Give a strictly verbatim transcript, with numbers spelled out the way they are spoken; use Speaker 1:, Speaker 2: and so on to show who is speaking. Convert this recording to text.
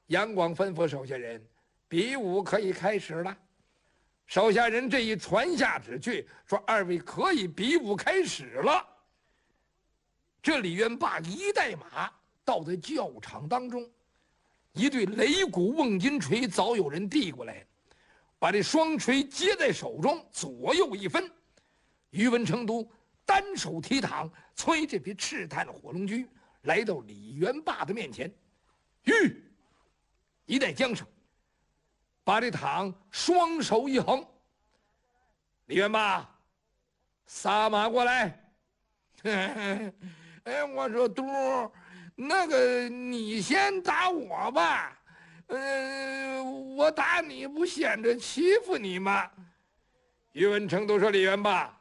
Speaker 1: 杨广吩咐手下人，比武可以开始了。手下人这一传下旨去，说二位可以比武开始了。这李元霸一带马到在教场当中，一对擂鼓瓮金锤早有人递过来，把这双锤接在手中，左右一分。宇文成都单手提躺，催这匹赤炭火龙驹来到李元霸的面前，吁，一带缰绳，把这躺双手一横。李元霸，撒马过来。哎，我说嘟，那个你先打我吧，呃，我打你不显着欺负你吗？宇文成都说：“李元霸，